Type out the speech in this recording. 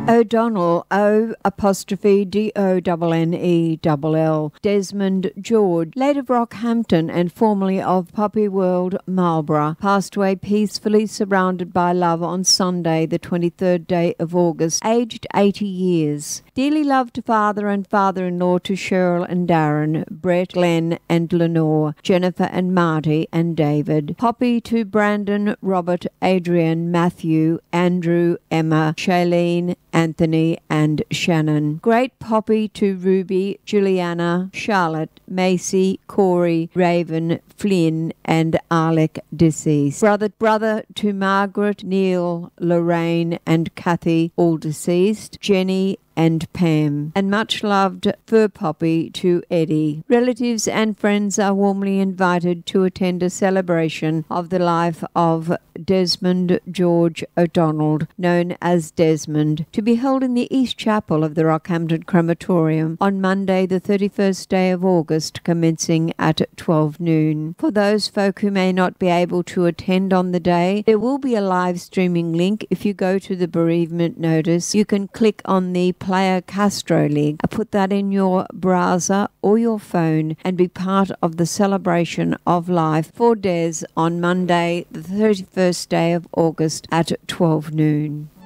O'Donnell, O''Donnell. Desmond George, late of Rockhampton and formerly of Poppy World, Marlborough, passed away peacefully surrounded by love on Sunday, the 23rd day of August, aged 80 years. Dearly loved father and father-in-law to Cheryl and Darren, Brett, Glenn and Lenore, Jennifer and Marty and David. Poppy to Brandon, Robert, Adrian, Matthew, Andrew, Emma, Shailene, Anthony and Shannon. Great Poppy to Ruby, Juliana, Charlotte, Macy, Corey, Raven, Flynn and Alec deceased. Brother to Margaret, Neil, Lorraine and Kathy, all deceased. Jenny and Pam, and much loved Fur Poppy to Eddie. Relatives and friends are warmly invited to attend a celebration of the life of Desmond George O'Donnell, known as Desmond, to be held in the East Chapel of the Rockhampton Crematorium on Monday, the 31st day of August, commencing at 12 noon. For those folk who may not be able to attend on the day, there will be a live streaming link. If you go to the bereavement notice, you can click on the Player Castro link, put that in your browser or your phone and be part of the celebration of life for Des on Monday, the 31st day of August at 12 noon.